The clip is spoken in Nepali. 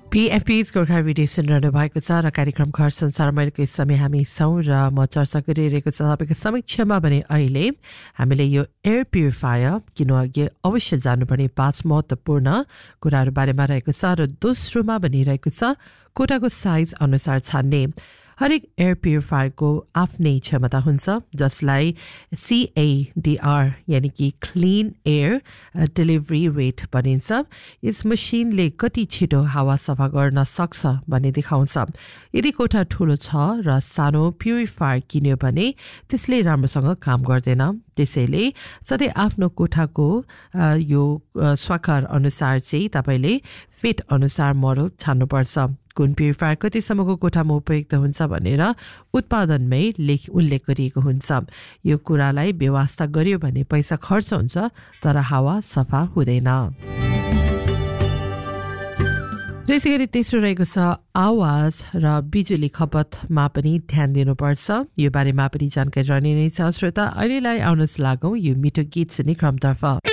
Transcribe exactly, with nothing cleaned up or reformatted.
पीएफपी's गोर्खा रेडियो सुनिरहनु भएको छ र कार्यक्रम घर संसार महिलेको समय हामी छौँ र म चर्चा गरिरहेको छ तपाईँको समीक्षामा भने अहिले हामीले यो एयर प्युरिफायर किन अघि अवश्य जानुपर्ने पाँच महत्त्वपूर्ण कुराहरू बारेमा रहेको छ र दोस्रोमा भनिरहेको छ कोठाको साइज अनुसार छान्ने हरेक एयर प्युरिफायरको आफ्नै क्षमता हुन्छ जसलाई सीएडीआर यानि कि क्लिन एयर डेलिभरी रेट भनिन्छ। यस मसिनले कति छिटो हावा सफा गर्न सक्छ भन्ने देखाउँछ। यदि कोठा ठुलो छ र सानो प्युरिफायर किन्यो भने त्यसले राम्रोसँग काम गर्दैन। त्यसैले सधैँ आफ्नो कोठाको यो स्वाकार अनुसार चाहिँ तपाईँले फिट अनुसार मोडल छान्नुपर्छ। कुन प्युरिफायर कतिसम्मको कोठामा उपयुक्त हुन्छ भनेर उत्पादनमै लेख उल्लेख गरिएको हुन्छ। यो कुरालाई व्यवस्था गरियो भने पैसा खर्च हुन्छ तर हावा सफा हुँदैन। त्यसै गरी तेस्रो रहेको छ आवाज र बिजुली खपतमा पनि ध्यान दिनुपर्छ। यो बारेमा पनि जानकारी रहने नै छ। श्रोता अहिलेलाई आउनुहोस् लागौँ यो मिठो गीत सुन्ने क्रमतर्फ।